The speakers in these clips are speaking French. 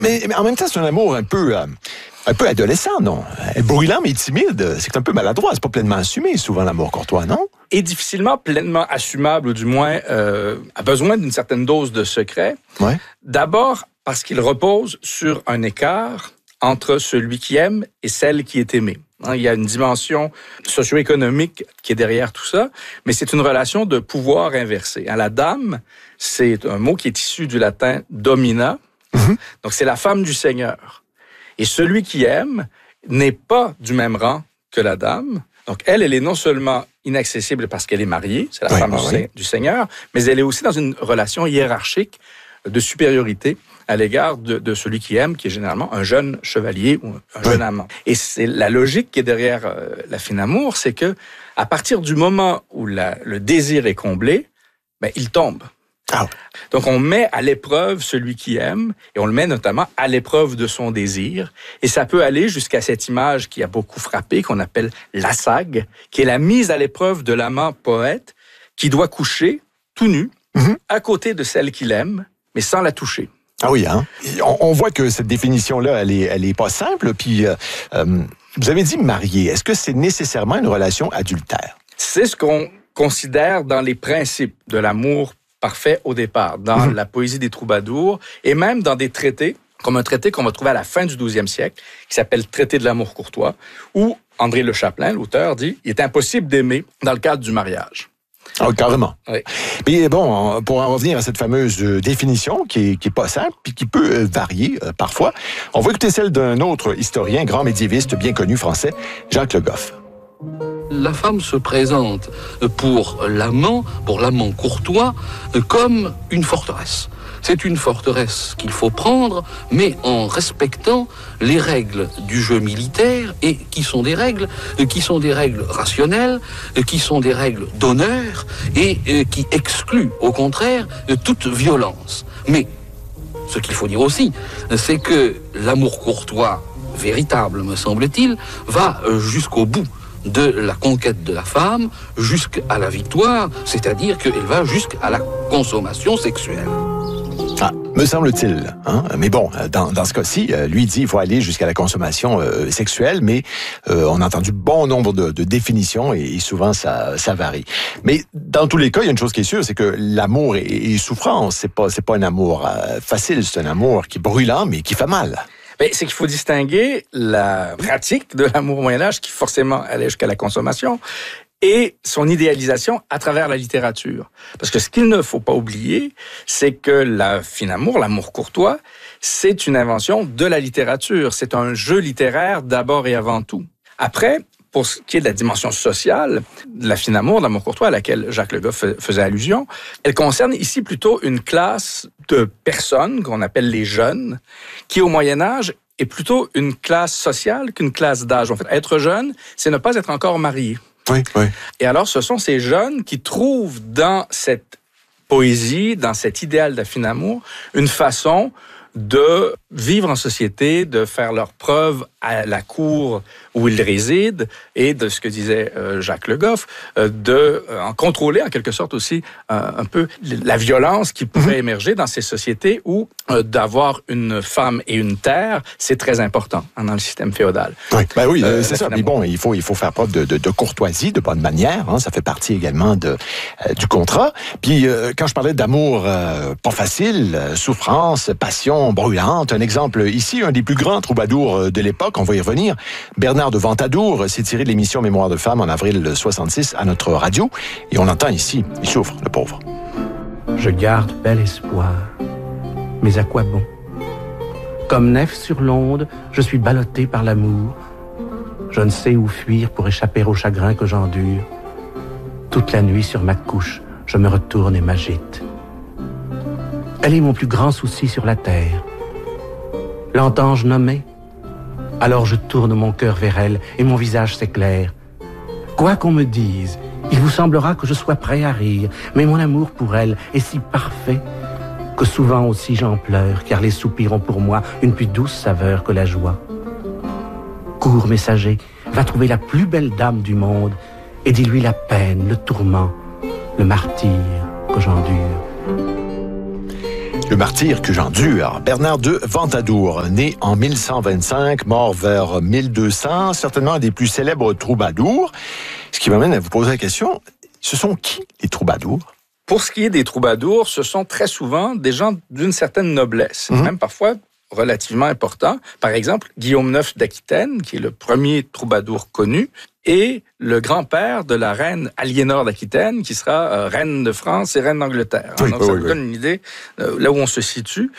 Mais en même temps, c'est un amour un peu adolescent, non? Brûlant, mais timide. C'est un peu maladroit. C'est pas pleinement assumé, souvent, l'amour courtois, non? Et difficilement pleinement assumable, ou du moins a besoin d'une certaine dose de secret. Ouais. D'abord, parce qu'il repose sur un écart entre celui qui aime et celle qui est aimée. Il y a une dimension socio-économique qui est derrière tout ça, mais c'est une relation de pouvoir inversé. La dame, c'est un mot qui est issu du latin domina, donc c'est la femme du seigneur. Et celui qui aime n'est pas du même rang que la dame. Donc elle est non seulement inaccessible parce qu'elle est mariée, c'est la femme du seigneur, mais elle est aussi dans une relation hiérarchique de supériorité à l'égard de celui qui aime, qui est généralement un jeune chevalier ou un jeune amant. Et c'est la logique qui est derrière la fine amour, c'est que à partir du moment où le désir est comblé, il tombe. Ah. Donc on met à l'épreuve celui qui aime, et on le met notamment à l'épreuve de son désir. Et ça peut aller jusqu'à cette image qui a beaucoup frappé, qu'on appelle l'assag, qui est la mise à l'épreuve de l'amant poète, qui doit coucher tout nu, à côté de celle qu'il aime, mais sans la toucher. Ah oui, hein? On voit que cette définition-là, elle est pas simple. Puis, vous avez dit marié. Est-ce que c'est nécessairement une relation adultère? C'est ce qu'on considère dans les principes de l'amour parfait au départ, dans la poésie des troubadours, et même dans des traités, comme un traité qu'on va trouver à la fin du 12e siècle, qui s'appelle Traité de l'amour courtois, où André Le Chapelain, l'auteur, dit « Il est impossible d'aimer dans le cadre du mariage ». Ah, carrément. Oui. Mais bon, pour en revenir à cette fameuse définition qui est pas simple puis qui peut varier parfois, on va écouter celle d'un autre historien, grand médiéviste bien connu français, Jacques Le Goff. La femme se présente pour l'amant courtois, comme une forteresse. C'est une forteresse qu'il faut prendre, mais en respectant les règles du jeu militaire, et qui sont des règles rationnelles, qui sont des règles d'honneur, et qui excluent, au contraire, toute violence. Mais ce qu'il faut dire aussi, c'est que l'amour courtois véritable, me semble-t-il, va jusqu'au bout de la conquête de la femme, jusqu'à la victoire, c'est-à-dire qu'elle va jusqu'à la consommation sexuelle. Ah, me semble-t-il. Hein? Mais bon, dans ce cas-ci, lui dit qu'il faut aller jusqu'à la consommation sexuelle, mais on a entendu bon nombre de définitions et souvent ça varie. Mais dans tous les cas, il y a une chose qui est sûre, c'est que l'amour est souffrance. C'est pas un amour facile, c'est un amour qui est brûlant, mais qui fait mal. C'est qu'il faut distinguer la pratique de l'amour au Moyen-Âge, qui forcément allait jusqu'à la consommation, et son idéalisation à travers la littérature. Parce que ce qu'il ne faut pas oublier, c'est que la fine amour, l'amour courtois, c'est une invention de la littérature. C'est un jeu littéraire d'abord et avant tout. Après, pour ce qui est de la dimension sociale, la fine amour, l'amour courtois à laquelle Jacques Le Goff faisait allusion, elle concerne ici plutôt une classe de personnes qu'on appelle les jeunes, qui au Moyen-Âge est plutôt une classe sociale qu'une classe d'âge. En fait, être jeune, c'est ne pas être encore marié. Oui. Et alors, ce sont ces jeunes qui trouvent dans cette poésie, dans cet idéal de la fine amour, une façon de vivre en société, de faire leurs preuves à la cour où ils résident, et de ce que disait Jacques Le Goff, en contrôler en quelque sorte aussi un peu la violence qui pourrait émerger dans ces sociétés où d'avoir une femme et une terre, c'est très important dans le système féodal. Oui, c'est ça. Mais bon, il faut faire preuve de courtoisie, de bonne manière. Hein, ça fait partie également du contrat. Puis quand je parlais d'amour pas facile, souffrance, passion brûlante, un exemple ici, un des plus grands troubadours de l'époque, on va y revenir, Bernard de Ventadour, s'est tiré de l'émission Mémoire de femme en avril 66 à notre radio, et on entend ici, il souffre, le pauvre. Je garde bel espoir, mais à quoi bon? Comme nef sur l'onde, je suis ballotté par l'amour. Je ne sais où fuir pour échapper au chagrin que j'endure. Toute la nuit sur ma couche, je me retourne et m'agite. Elle est mon plus grand souci sur la terre. L'entends-je nommer? Alors je tourne mon cœur vers elle et mon visage s'éclaire. Quoi qu'on me dise, il vous semblera que je sois prêt à rire, mais mon amour pour elle est si parfait que souvent aussi j'en pleure, car les soupirs ont pour moi une plus douce saveur que la joie. Cours, messager, va trouver la plus belle dame du monde et dis-lui la peine, le tourment, le martyre que j'endure. Le martyr que j'endure. Bernard de Ventadour, né en 1125, mort vers 1200, certainement un des plus célèbres troubadours. Ce qui m'amène à vous poser la question, ce sont qui les troubadours? Pour ce qui est des troubadours, ce sont très souvent des gens d'une certaine noblesse, même parfois relativement importants. Par exemple, Guillaume IX d'Aquitaine, qui est le premier troubadour connu, et le grand-père de la reine Aliénor d'Aquitaine, qui sera reine de France et reine d'Angleterre. Oui, donc, ça vous donne une idée là où on se situe.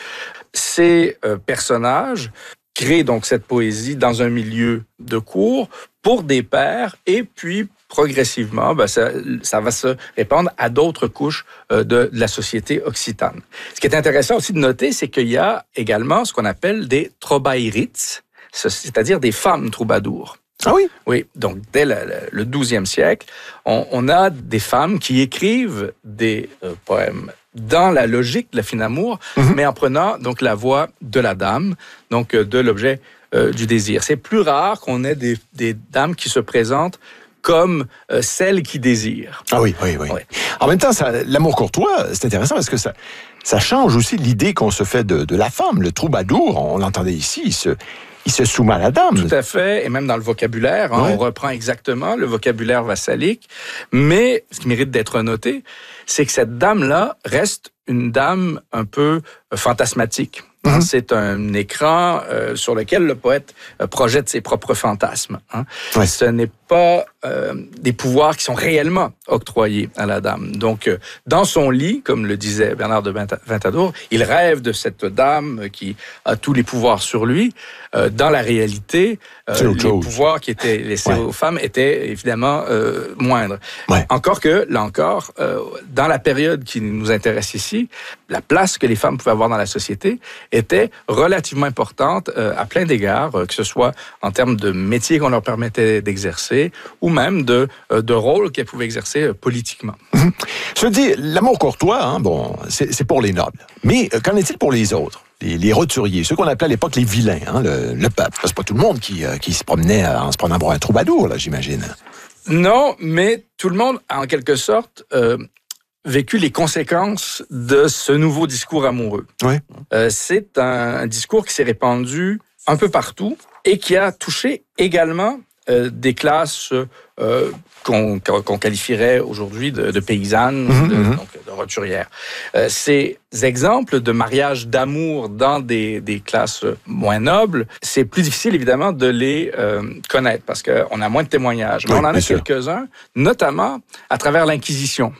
Ces personnages créent donc cette poésie dans un milieu de cour pour des pairs, et puis progressivement, ça va se répandre à d'autres couches de la société occitane. Ce qui est intéressant aussi de noter, c'est qu'il y a également ce qu'on appelle des trobaïrites, c'est-à-dire des femmes troubadours. Ah oui? Oui, donc dès le 12e siècle, on a des femmes qui écrivent des poèmes dans la logique de la fine amour, mais en prenant donc la voix de la dame, donc de l'objet du désir. C'est plus rare qu'on ait des dames qui se présentent comme celles qui désirent. Ah oui. Ouais. En même temps, l'amour courtois, c'est intéressant parce que ça change aussi l'idée qu'on se fait de la femme. Le troubadour, on l'entendait ici, il se soumet à la dame. Tout à fait, et même dans le vocabulaire, on reprend exactement le vocabulaire vassalique. Mais ce qui mérite d'être noté, c'est que cette dame-là reste une dame un peu fantasmatique. C'est un écran sur lequel le poète projette ses propres fantasmes. Ce n'est pas des pouvoirs qui sont réellement octroyés à la dame. Donc, dans son lit, comme le disait Bernard de Ventadour, il rêve de cette dame qui a tous les pouvoirs sur lui. Dans la réalité, les pouvoirs qui étaient laissés aux femmes étaient évidemment moindres. Encore que, là encore, dans la période qui nous intéresse ici, la place que les femmes pouvaient avoir dans la société était relativement importante à plein d'égards, que ce soit en termes de métiers qu'on leur permettait d'exercer ou même de rôles qu'elles pouvaient exercer politiquement. Je dis, l'amour courtois, c'est pour les nobles. Mais qu'en est-il pour les autres? Les roturiers, ceux qu'on appelait à l'époque les vilains, le peuple. C'est pas tout le monde qui se promenait en se prenant pour un troubadour, là, j'imagine. Non, mais tout le monde a en quelque sorte vécu les conséquences de ce nouveau discours amoureux. C'est un discours qui s'est répandu un peu partout et qui a touché également des classes qu'on qualifierait aujourd'hui de paysannes, donc de roturières. Ces exemples de mariage d'amour dans des classes moins nobles, c'est plus difficile évidemment de les connaître parce qu'on a moins de témoignages. Mais on en a quelques-uns, notamment à travers l'Inquisition.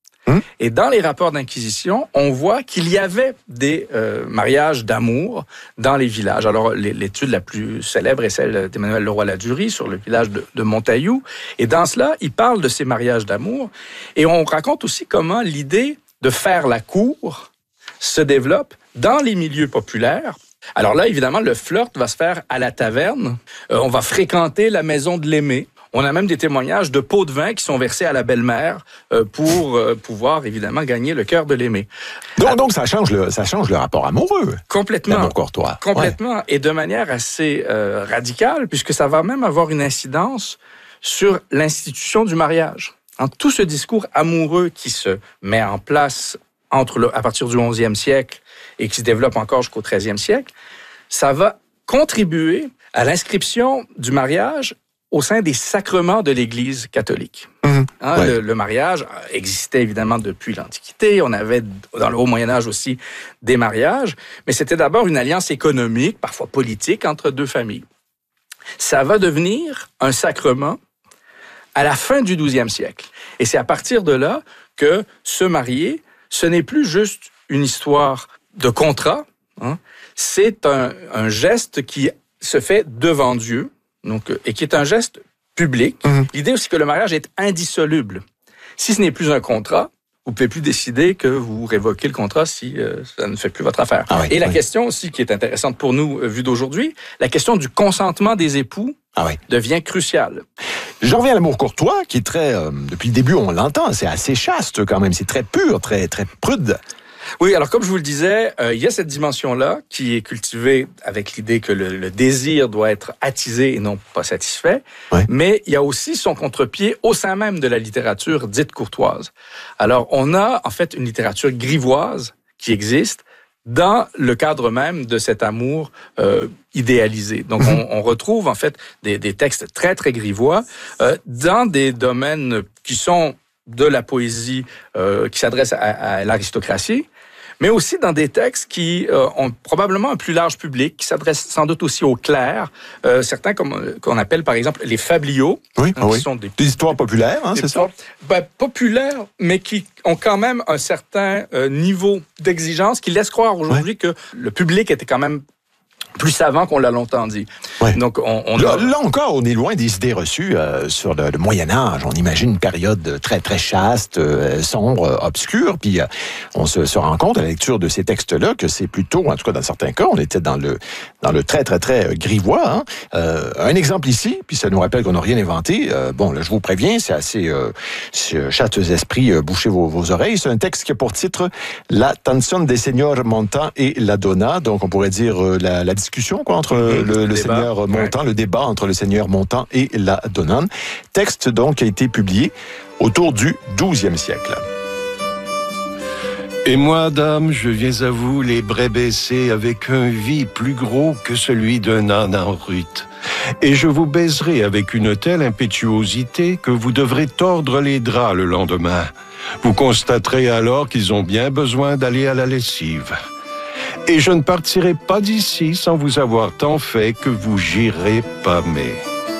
Et dans les rapports d'Inquisition, on voit qu'il y avait des mariages d'amour dans les villages. Alors, l'étude la plus célèbre est celle d'Emmanuel Leroy-Ladurie sur le village de Montaillou. Et dans cela, il parle de ces mariages d'amour. Et on raconte aussi comment l'idée de faire la cour se développe dans les milieux populaires. Alors là, évidemment, le flirt va se faire à la taverne. On va fréquenter la maison de l'aimé. On a même des témoignages de pots de vin qui sont versés à la belle-mère pour pouvoir, évidemment, gagner le cœur de l'aimé. Donc ça change le rapport amoureux. Complètement. L'amour courtois. Complètement. Et de manière assez radicale, puisque ça va même avoir une incidence sur l'institution du mariage. Tout ce discours amoureux qui se met en place à partir du 11e siècle et qui se développe encore jusqu'au 13e siècle, ça va contribuer à l'inscription du mariage au sein des sacrements de l'Église catholique. Le mariage existait évidemment depuis l'Antiquité. On avait dans le Haut Moyen-Âge aussi des mariages, mais c'était d'abord une alliance économique, parfois politique, entre deux familles. Ça va devenir un sacrement à la fin du 12e siècle. Et c'est à partir de là que se marier, ce n'est plus juste une histoire de contrat, c'est un geste qui se fait devant Dieu, et qui est un geste public. L'idée aussi que le mariage est indissoluble. Si ce n'est plus un contrat, vous ne pouvez plus décider que vous révoquez le contrat si ça ne fait plus votre affaire. Et la question aussi qui est intéressante pour nous, vue d'aujourd'hui, la question du consentement des époux devient cruciale. J'en reviens à l'amour courtois, qui est très... depuis le début, on l'entend, c'est assez chaste quand même, c'est très pur, très, très prude. Oui, alors comme je vous le disais, il y a cette dimension-là qui est cultivée avec l'idée que le désir doit être attisé et non pas satisfait, mais il y a aussi son contre-pied au sein même de la littérature dite courtoise. Alors, on a en fait une littérature grivoise qui existe dans le cadre même de cet amour idéalisé. Donc, on retrouve en fait des textes très, très grivois dans des domaines qui sont de la poésie qui s'adresse à l'aristocratie, mais aussi dans des textes qui ont probablement un plus large public, qui s'adressent sans doute aussi aux clercs, certains qu'on appelle par exemple les fabliaux, qui sont des histoires populaires, c'est ça? Populaires, mais qui ont quand même un certain niveau d'exigence qui laisse croire aujourd'hui que le public était quand même plus savant qu'on l'a longtemps dit. Ouais. Donc, là encore, on est loin des idées reçues sur le Moyen-Âge. On imagine une période très, très chaste, sombre, obscure, puis on se rend compte à la lecture de ces textes-là que c'est plutôt, en tout cas dans certains cas, on était dans le très, très, très grivois. Un exemple ici, puis ça nous rappelle qu'on n'a rien inventé. Bon, là, je vous préviens, c'est assez châteaux esprits, bouchez vos oreilles. C'est un texte qui a pour titre « La tensione des seigneurs Montan et la Donna ». Donc, on pourrait dire la discussion entre le seigneur Montan, le débat entre le seigneur Montan et la Donnane. Texte donc qui a été publié autour du 12e siècle. Et moi, dame, je viens à vous les brais baissés avec un vie plus gros que celui d'un âne en rute. Et je vous baiserai avec une telle impétuosité que vous devrez tordre les draps le lendemain. Vous constaterez alors qu'ils ont bien besoin d'aller à la lessive. Et je ne partirai pas d'ici sans vous avoir tant fait que vous girez pâmé.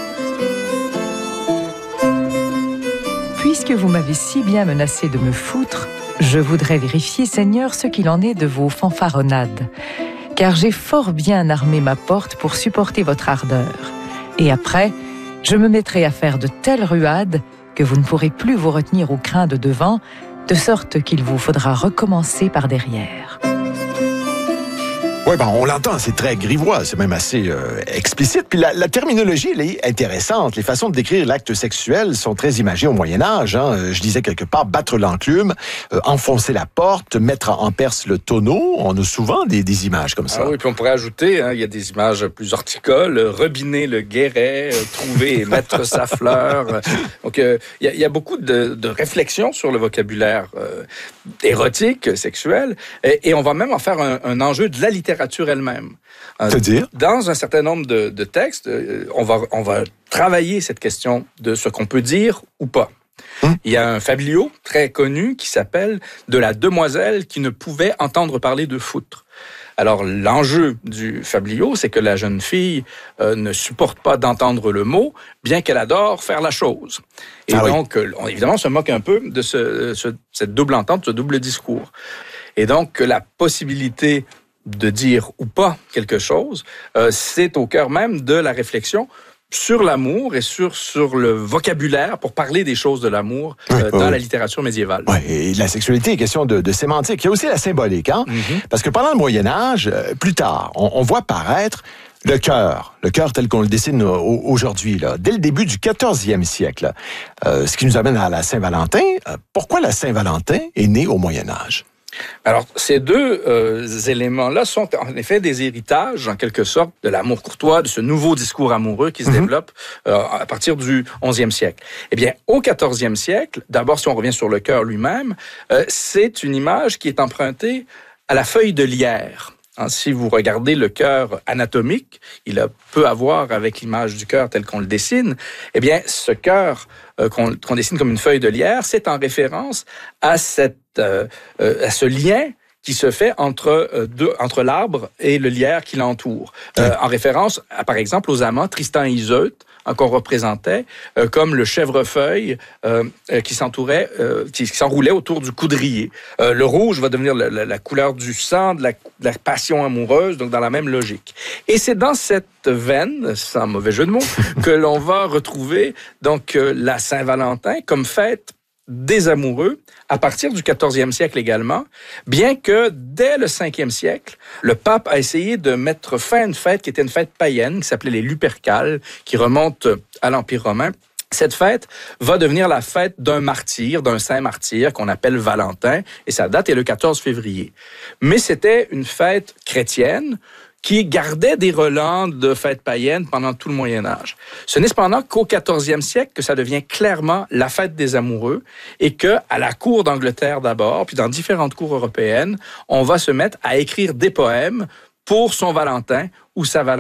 Puisque vous m'avez si bien menacé de me foutre, je voudrais vérifier, Seigneur, ce qu'il en est de vos fanfaronnades. Car j'ai fort bien armé ma porte pour supporter votre ardeur. Et après, je me mettrai à faire de telles ruades que vous ne pourrez plus vous retenir au crin de devant, de sorte qu'il vous faudra recommencer par derrière. Oui, on l'entend, c'est très grivois, c'est même assez explicite. Puis la terminologie, elle est intéressante. Les façons de décrire l'acte sexuel sont très imagées au Moyen-Âge. Je disais quelque part, battre l'enclume, enfoncer la porte, mettre en perce le tonneau. On a souvent des images comme ça. Ah oui, puis on pourrait ajouter, il y a des images plus horticoles, rebiner le guéret, trouver et mettre sa fleur. Donc, il y a beaucoup de réflexions sur le vocabulaire érotique, sexuel, et on va même en faire un enjeu de la littérature elle-même. C'est-à-dire? Dans un certain nombre de textes, on va travailler cette question de ce qu'on peut dire ou pas. Il y a un fabliau très connu qui s'appelle « De la demoiselle qui ne pouvait entendre parler de foutre ». Alors, l'enjeu du fabliau, c'est que la jeune fille ne supporte pas d'entendre le mot, bien qu'elle adore faire la chose. Et donc, évidemment, on se moque un peu de cette double entente, ce double discours. Et donc, la possibilité de dire ou pas quelque chose, c'est au cœur même de la réflexion sur l'amour et sur le vocabulaire pour parler des choses de l'amour dans la littérature médiévale. Oui, et la sexualité est question de sémantique. Il y a aussi la symbolique, parce que pendant le Moyen-Âge, plus tard, on voit paraître le cœur tel qu'on le dessine aujourd'hui, là, dès le début du 14e siècle. Ce qui nous amène à la Saint-Valentin. Pourquoi la Saint-Valentin est née au Moyen-Âge? Alors, ces deux éléments-là sont en effet des héritages, en quelque sorte, de l'amour courtois, de ce nouveau discours amoureux qui se développe à partir du 11e siècle. Eh bien, au 14e siècle, d'abord, si on revient sur le cœur lui-même, c'est une image qui est empruntée à la feuille de lierre. Si vous regardez le cœur anatomique, il a peu à voir avec l'image du cœur tel qu'on le dessine. Eh bien, ce cœur qu'on dessine comme une feuille de lierre, c'est en référence à ce lien qui se fait entre l'arbre et le lierre qui l'entoure. En référence, par exemple, aux amants Tristan et Iseut, qu'on représentait comme le chèvrefeuille qui s'enroulait autour du coudrier. Le rouge va devenir la couleur du sang, de la passion amoureuse, donc dans la même logique. Et c'est dans cette veine, sans mauvais jeu de mots, que l'on va retrouver donc la Saint-Valentin comme fête des amoureux, à partir du 14e siècle également, bien que dès le 5e siècle, le pape a essayé de mettre fin à une fête qui était une fête païenne, qui s'appelait les Lupercales, qui remonte à l'Empire romain. Cette fête va devenir la fête d'un martyr, d'un saint martyr qu'on appelle Valentin, et sa date est le 14 février. Mais c'était une fête chrétienne qui gardait des relents de fêtes païennes pendant tout le Moyen Âge. Ce n'est cependant qu'au 14e siècle que ça devient clairement la fête des amoureux et que, à la cour d'Angleterre d'abord, puis dans différentes cours européennes, on va se mettre à écrire des poèmes pour son Valentin ou sa Valentin.